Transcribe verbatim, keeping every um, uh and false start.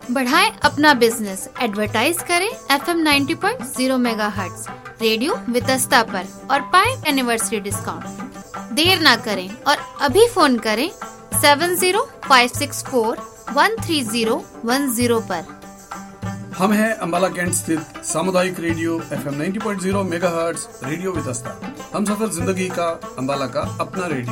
बढ़ाएं अपना business, advertise करें F M ninety point zero megahertz radio Vitasta पर और पाएं एनिवर्सरी डिस्काउंट। देर ना करें और अभी फोन करें seven zero five six four one three zero one zero पर। हम हैं अंबाला कैंट स्थित सामुदायिक radio F M ninety point zero megahertz radio Vitasta. हम सफर जिंदगी का, अंबाला का अपना रेडियो।